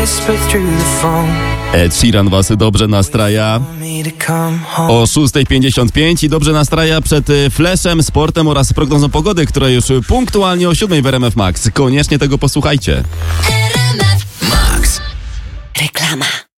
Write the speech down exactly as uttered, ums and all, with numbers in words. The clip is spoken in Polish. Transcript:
Ed Sheeran was dobrze nastraja o szósta pięćdziesiąt pięć i dobrze nastraja przed Flashem, sportem oraz prognozą pogody, która już punktualnie o siódmej w R M F Max. Koniecznie tego posłuchajcie. R M F Max. Reklama.